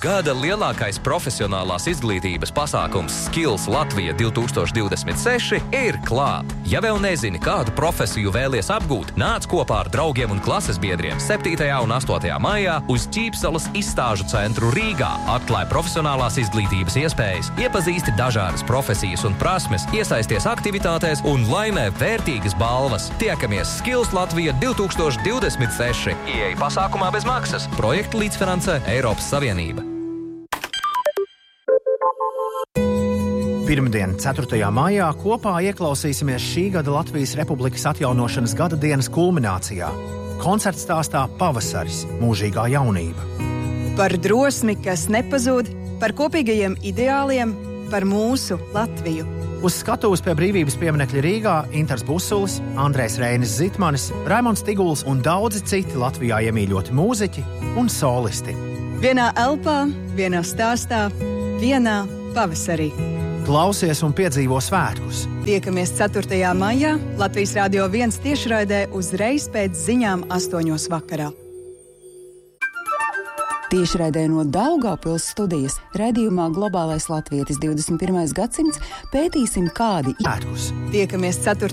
Gada lielākais profesionālās izglītības pasākums Skills Latvija 2026 ir klāt. Ja vēl nezini, kādu profesiju vēlies apgūt, nāc kopā ar draugiem un klases biedriem 7. un 8. maijā uz Ķīpsalas izstāžu centru Rīgā. Atklāj profesionālās izglītības iespējas, iepazīsti dažādas profesijas un prasmes, iesaisties aktivitātēs un laimē vērtīgas balvas. Tiekamies Skills Latvija 2026. Ieeja pasākumā bez maksas. Projektu līdzfinansē Eiropas Savienība. Pirmdien, 4. maijā, kopā ieklausīsimies šī gada Latvijas Republikas atjaunošanas gada dienas kulminācijā. Koncerts stāstā Pavasaris – mūžīgā jaunība. Par drosmi, kas nepazūd, par kopīgajiem ideāliem, par mūsu Latviju. Uz skatuves pie Brīvības pieminekļa Rīgā Intars Busulis, Andrejs Reinis Zitmanis, Raimonds Tiguls un daudzi citi Latvijā iemīļoti mūziķi un solisti. Vienā elpā, vienā stāstā, vienā pavasarī. Klausies un piedzīvo svētkus. Tiekamies 4. maijā Latvijas Rādio 1 tiešraidē uzreiz pēc ziņām 8 vakarā. Tiešraidē no Daugavpils studijas raidījumā Globālais latvietis 21. gadsimts pētīsim kādi svētkus. Tiekamies 4.